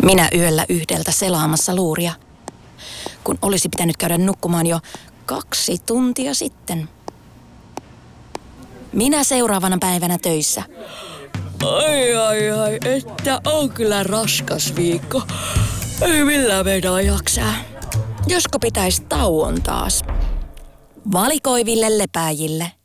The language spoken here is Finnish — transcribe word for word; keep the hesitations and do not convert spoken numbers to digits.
Minä yöllä yhdeltä selaamassa luuria, kun olisi pitänyt käydä nukkumaan jo kaksi tuntia sitten. Minä seuraavana päivänä töissä. Ai ai ai, että on kyllä raskas viikko. Ei millään meinaa jaksaa. Josko pitäisi tauon taas. Valikoiville lepääjille.